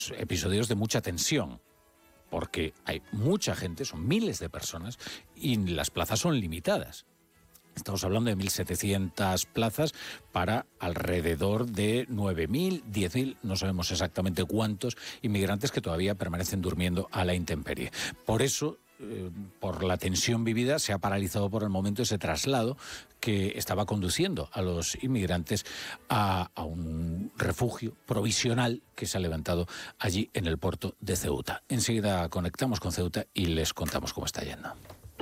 episodios de mucha tensión, porque hay mucha gente, son miles de personas, y las plazas son limitadas. Estamos hablando de 1.700 plazas para alrededor de 9.000, 10.000, no sabemos exactamente cuántos inmigrantes que todavía permanecen durmiendo a la intemperie. Por eso, por la tensión vivida, se ha paralizado por el momento ese traslado que estaba conduciendo a los inmigrantes a un refugio provisional que se ha levantado allí en el puerto de Ceuta. Enseguida conectamos con Ceuta y les contamos cómo está yendo.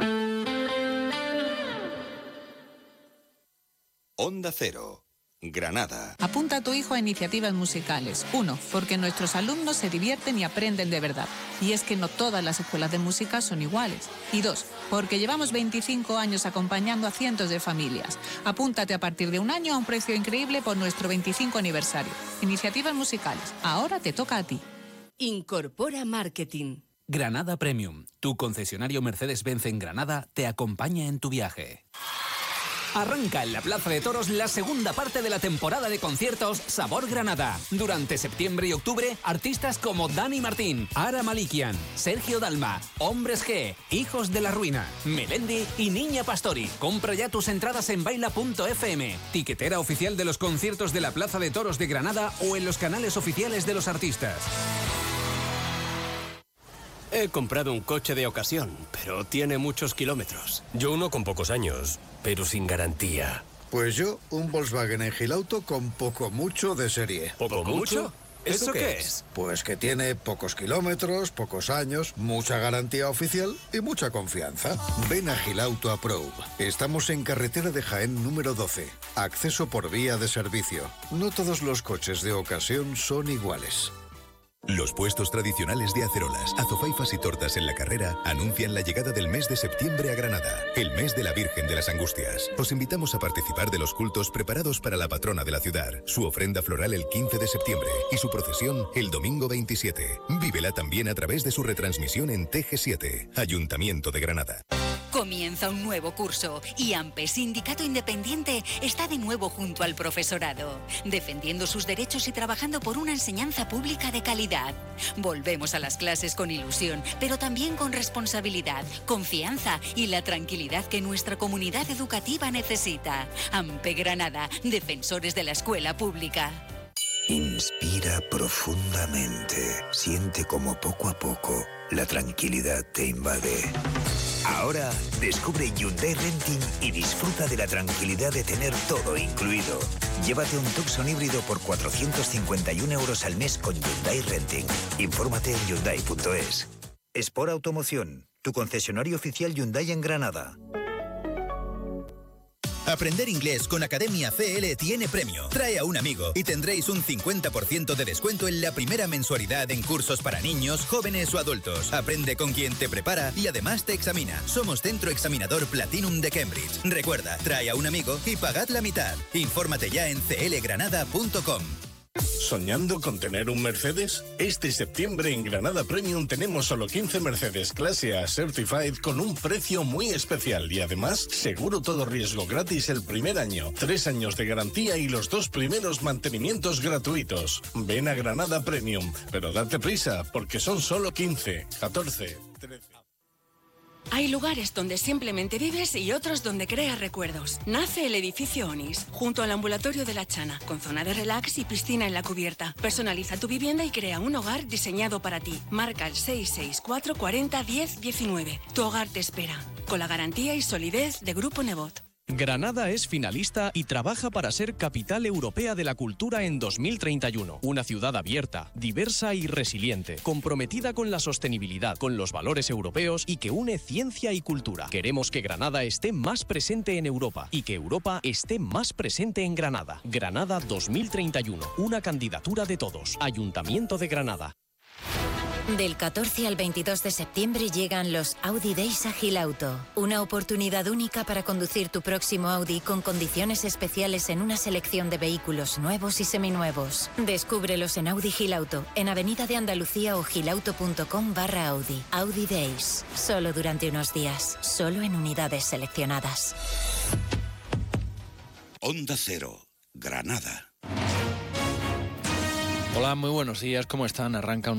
Onda Cero, Granada. Apunta a tu hijo a iniciativas musicales. 1, porque nuestros alumnos se divierten y aprenden de verdad. Y es que no todas las escuelas de música son iguales. Y 2, porque llevamos 25 años acompañando a cientos de familias. Apúntate a partir de un año a un precio increíble por nuestro 25 aniversario. Iniciativas musicales. Ahora te toca a ti. Incorpora Marketing. Granada Premium, tu concesionario Mercedes-Benz en Granada, te acompaña en tu viaje. Arranca en la Plaza de Toros la segunda parte de la temporada de conciertos Sabor Granada. Durante septiembre y octubre, artistas como Dani Martín, Ara Malikian, Sergio Dalma, Hombres G, Hijos de la Ruina, Melendi y Niña Pastori. Compra ya tus entradas en baila.fm, tiquetera oficial de los conciertos de la Plaza de Toros de Granada o en los canales oficiales de los artistas. He comprado un coche de ocasión, pero tiene muchos kilómetros. Yo uno con pocos años, pero sin garantía. Pues yo, un Volkswagen Engilauto con poco mucho de serie. ¿Poco mucho? ¿Eso qué es? Pues que tiene pocos kilómetros, pocos años, mucha garantía oficial y mucha confianza. Ven a Gilauto Approve. Estamos en carretera de Jaén número 12. Acceso por vía de servicio. No todos los coches de ocasión son iguales. Los puestos tradicionales de acerolas, azofaifas y tortas en la carrera anuncian la llegada del mes de septiembre a Granada, el mes de la Virgen de las Angustias. Os invitamos a participar de los cultos preparados para la patrona de la ciudad, su ofrenda floral el 15 de septiembre y su procesión el domingo 27. Vívela también a través de su retransmisión en TG7, Ayuntamiento de Granada. Comienza un nuevo curso y AMPE, Sindicato Independiente, está de nuevo junto al profesorado, defendiendo sus derechos y trabajando por una enseñanza pública de calidad. Volvemos a las clases con ilusión, pero también con responsabilidad, confianza y la tranquilidad que nuestra comunidad educativa necesita. AMPE Granada, defensores de la escuela pública. Inspira profundamente. Siente como poco a poco la tranquilidad te invade. Ahora descubre Hyundai Renting y disfruta de la tranquilidad de tener todo incluido. Llévate un Tucson híbrido por 451 € al mes con Hyundai Renting. Infórmate en Hyundai.es. Sport Automoción, tu concesionario oficial Hyundai en Granada. Aprender inglés con Academia CL tiene premio. Trae a un amigo y tendréis un 50% de descuento en la primera mensualidad en cursos para niños, jóvenes o adultos. Aprende con quien te prepara y además te examina. Somos Centro Examinador Platinum de Cambridge. Recuerda, trae a un amigo y pagad la mitad. Infórmate ya en clgranada.com. ¿Soñando con tener un Mercedes? Este septiembre en Granada Premium tenemos solo 15 Mercedes Clase A Certified con un precio muy especial y además seguro todo riesgo gratis el primer año, 3 años de garantía y los 2 primeros mantenimientos gratuitos. Ven a Granada Premium, pero date prisa porque son solo 15, 14, 13... Hay lugares donde simplemente vives y otros donde creas recuerdos. Nace el edificio Onis, junto al ambulatorio de la Chana, con zona de relax y piscina en la cubierta. Personaliza tu vivienda y crea un hogar diseñado para ti. Marca el 664 40 10 19. Tu hogar te espera, con la garantía y solidez de Grupo Nebot. Granada es finalista y trabaja para ser capital europea de la cultura en 2031. Una ciudad abierta, diversa y resiliente, comprometida con la sostenibilidad, con los valores europeos y que une ciencia y cultura. Queremos que Granada esté más presente en Europa y que Europa esté más presente en Granada. Granada 2031, una candidatura de todos. Ayuntamiento de Granada. Del 14 al 22 de septiembre llegan los Audi Days a Gilauto. Una oportunidad única para conducir tu próximo Audi con condiciones especiales en una selección de vehículos nuevos y seminuevos. Descúbrelos en Audi Gilauto, en Avenida de Andalucía o gilauto.com/Audi. Audi Days. Solo durante unos días. Solo en unidades seleccionadas. Onda Cero, Granada. Hola, muy buenos días. ¿Cómo están? Arranca un